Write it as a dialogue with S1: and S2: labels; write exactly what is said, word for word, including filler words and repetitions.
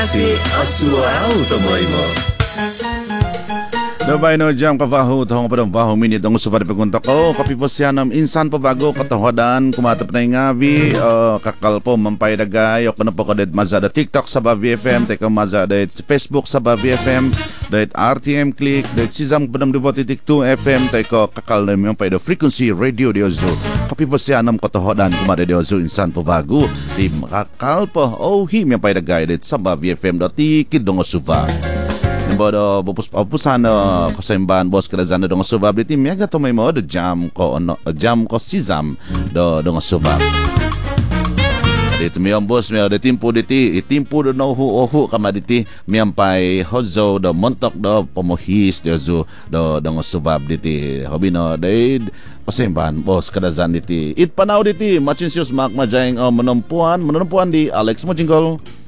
S1: Si Asual Tomoy mo.
S2: Dabay no jam kavahu tahong padang bahu minit ang usupad pagunta ko kapiposyanam insan pa bago katawadan kumatap na ngabi uh, kakal po mampay dagay o kuno po kadet mazada TikTok sa ba V F M teka mazada Facebook sa ba V F M dahit R T M click dahit sisam padang dibotitik two F M teka kakal na mampay da frequency radio di ozo kapiposyanam katawadan kumada di ozo insan pa bago di kakal po oh hi mampay dagay dahit sa ba V F M dati kidong usupa Bodo bupus papusan uh, kasemban bos kadazana dong subab di tim yaga to may mo do jam ko ono jam ko sisam do dong subab. Dito miyang bos miya de timpo diti itimpo do no hu ohu kama diti miyang pai hozo do montok do pomohis do zo do dong subab diti hobino de kasemban bos kadazan diti it panaw diti machinsius mak majaing uh, menumpuan menumpuan di Alex Mojingol.